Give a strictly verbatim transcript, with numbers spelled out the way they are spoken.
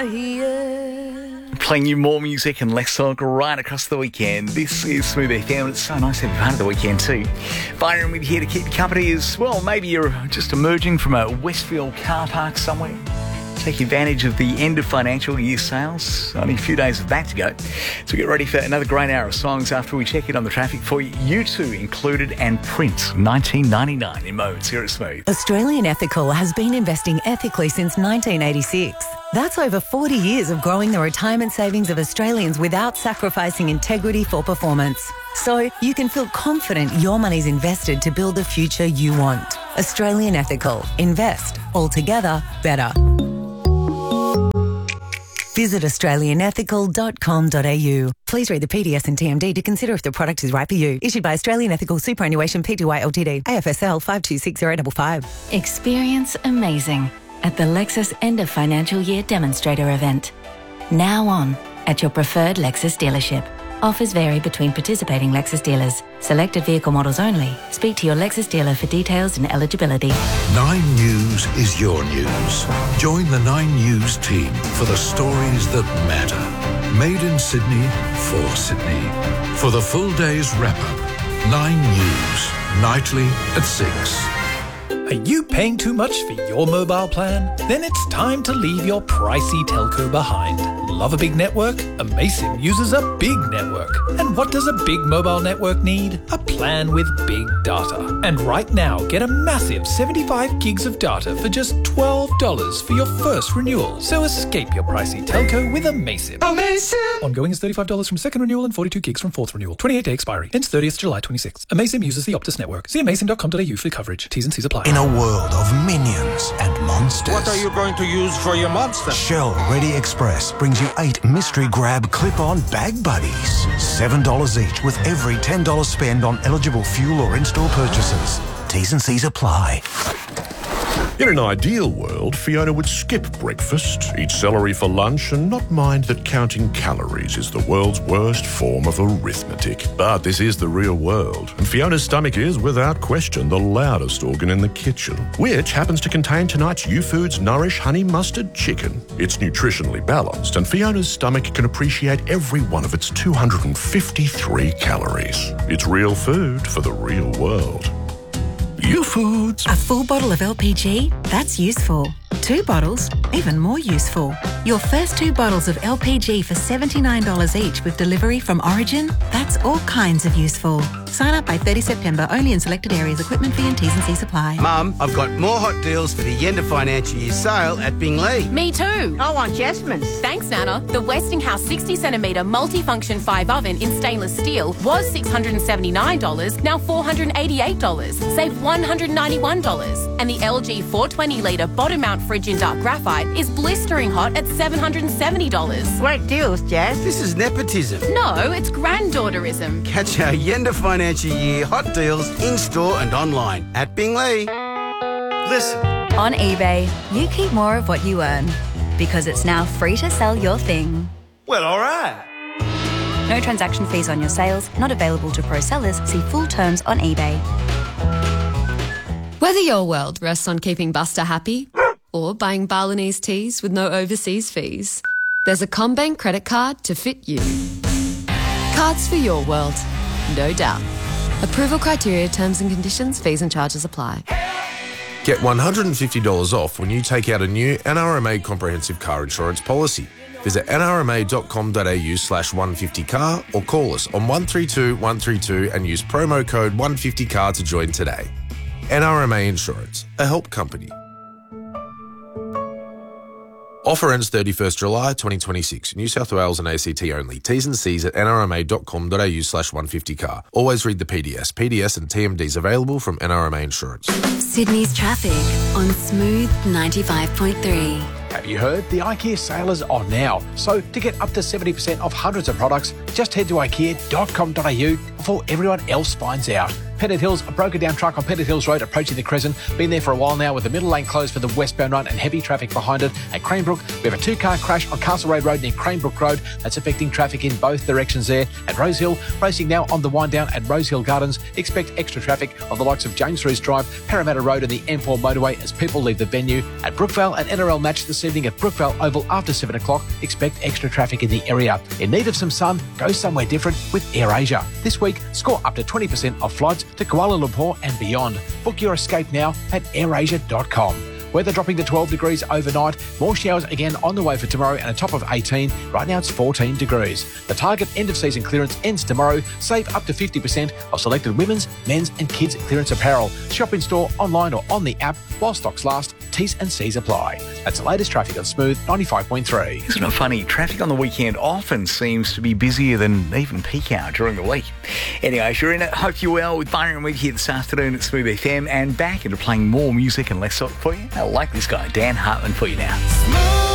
Playing you more music and less talk right across the weekend. This is Smooth F M, and it's so nice to have you part of the weekend too. Byron with you here to keep you company as well. Maybe you're just emerging from a Westfield car park somewhere. Take advantage of the end of financial year sales. Only a few days of that to go. So get ready for another great hour of songs after we check in on the traffic for you. U two included and Prince, nineteen ninety-nine in moments here at Smooth. Australian Ethical has been investing ethically since nineteen eighty-six. That's over forty years of growing the retirement savings of Australians without sacrificing integrity for performance. So you can feel confident your money's invested to build the future you want. Australian Ethical. Invest. Altogether better. Visit australian ethical dot com dot a u. Please read the P D S and T M D to consider if the product is right for you. Issued by Australian Ethical Superannuation Pty Ltd. A F S L five two six zero five five. Experience amazing at the Lexus End of Financial Year Demonstrator event. Now on at your preferred Lexus dealership. Offers vary between participating Lexus dealers. Selected vehicle models only. Speak to your Lexus dealer for details and eligibility. Nine News is your news. Join the Nine News team for the stories that matter. Made in Sydney, for Sydney. For the full day's wrap-up, Nine News, nightly at six. Are you paying too much for your mobile plan? Then it's time to leave your pricey telco behind. Love a big network? Amaysim uses a big network. And what does a big mobile network need? A plan with big data. And right now, get a massive seventy-five gigs of data for just twelve dollars for your first renewal. So escape your pricey telco with Amaysim. Amaysim! Ongoing is thirty-five dollars from second renewal and forty-two gigs from fourth renewal. twenty-eight day expiry. Ends thirtieth July twenty-sixth. Amaysim uses the Optus network. See amaysim dot com dot a u for coverage. T's and C's apply. In a world of minions and monsters. What are you going to use for your monster? Shell Ready Express brings you eight mystery grab clip-on bag buddies. seven dollars each with every ten dollars spend on eligible fuel or in-store purchases. T's and C's apply. In an ideal world, Fiona would skip breakfast, eat celery for lunch, and not mind that counting calories is the world's worst form of arithmetic. But this is the real world, and Fiona's stomach is, without question, the loudest organ in the kitchen, which happens to contain tonight's U-Foods Nourish Honey Mustard Chicken. It's nutritionally balanced, and Fiona's stomach can appreciate every one of its two hundred fifty-three calories. It's real food for the real world. U-Foods. A full bottle of L P G? That's useful. Two bottles? Even more useful. Your first two bottles of L P G for seventy-nine dollars each with delivery from Origin? That's all kinds of useful. Sign up by thirtieth September, only in selected areas. Equipment fee and T's and C's apply. Mum, I've got more hot deals for the end of financial year sale at Bingley. Me too. I want Jasmine's. Thanks, Nana. The Westinghouse sixty centimetre multifunction five oven in stainless steel was six hundred seventy-nine dollars, now four hundred eighty-eight dollars. Save one hundred ninety-one dollars. And the L G four hundred twenty litre bottom mount fridge in dark graphite is blistering hot at seven hundred seventy dollars. Great deals, Jazz. This is nepotism. No, it's granddaughterism. Catch our end of financial year hot deals in-store and online at Bingley. Listen. On eBay, you keep more of what you earn because it's now free to sell your thing. Well, all right. No transaction fees on your sales, not available to pro sellers. See full terms on eBay. Whether your world rests on keeping Buster happy or buying Balinese teas with no overseas fees, there's a CommBank credit card to fit you. Cards for your world, no doubt. Approval criteria, terms and conditions, fees and charges apply. Get one hundred fifty dollars off when you take out a new N R M A comprehensive car insurance policy. Visit n r m a dot com dot a u slash one fifty car or call us on one three two one three two and use promo code one fifty car to join today. N R M A Insurance, a help company. Offer ends thirty-first July twenty twenty-six. New South Wales and A C T only. T's and C's at n r m a dot com dot a u slash one fifty car. Always read the P D S. P D S and T M Ds available from N R M A Insurance. Sydney's traffic on Smooth ninety-five point three. Have you heard? The IKEA sale is on now. So to get up to seventy percent off hundreds of products, just head to ikea dot com dot a u before everyone else finds out. Pettit Hills, a broken down truck on Pettit Hills Road approaching the Crescent. Been there for a while now with the middle lane closed for the westbound run and heavy traffic behind it. At Cranebrook, we have a two-car crash on Castlereagh Road near Cranebrook Road. That's affecting traffic in both directions there. At Rosehill, racing now on the wind down at Rosehill Gardens. Expect extra traffic on the likes of James Roos Drive, Parramatta Road and the M four motorway as people leave the venue. At Brookvale, an N R L match this evening evening at Brookvale Oval after seven o'clock. Expect extra traffic in the area. In need of some sun? Go somewhere different with AirAsia. This week, score up to twenty percent off flights to Kuala Lumpur and beyond. Book your escape now at air asia dot com. Weather dropping to twelve degrees overnight. More showers again on the way for tomorrow and a top of eighteen. Right now it's fourteen degrees. The Target end of season clearance ends tomorrow. Save up to fifty percent of selected women's, men's and kids clearance apparel. Shop in store, online or on the app while stocks last. T's and C's apply. That's the latest traffic on Smooth ninety-five point three. Isn't it funny? Traffic on the weekend often seems to be busier than even peak hour during the week. Anyway, if you're in it, hope you're well with Byron Weed here this afternoon at Smooth F M and back into playing more music and less talk for you. I like this guy, Dan Hartman, for you now.